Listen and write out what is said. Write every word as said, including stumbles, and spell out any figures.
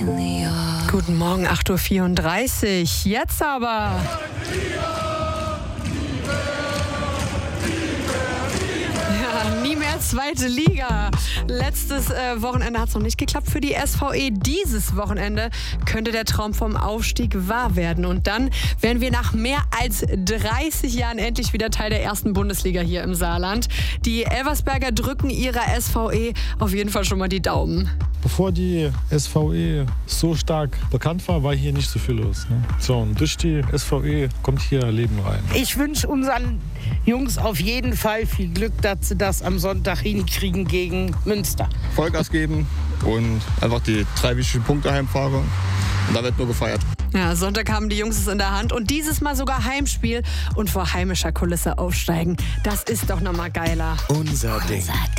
Guten Morgen, acht Uhr vierunddreißig. Jetzt aber. Ja, nie mehr zweite Liga. Letztes äh, Wochenende hat es noch nicht geklappt für die S V E. Dieses Wochenende könnte der Traum vom Aufstieg wahr werden. Und dann wären wir nach mehr als dreißig Jahren endlich wieder Teil der ersten Bundesliga hier im Saarland. Die Elversberger drücken ihrer S V E auf jeden Fall schon mal die Daumen. Bevor die S V E so stark bekannt war, war hier nicht so viel los. Ne? So, und durch die S V E kommt hier Leben rein. Ich wünsche unseren Jungs auf jeden Fall viel Glück, dass sie das am Sonntag hinkriegen gegen Münster. Vollgas geben und einfach die drei wichtigen Punkte heimfahren. Und da wird nur gefeiert. Ja, Sonntag haben die Jungs es in der Hand und dieses Mal sogar Heimspiel und vor heimischer Kulisse aufsteigen. Das ist doch nochmal geiler. Unser Ding.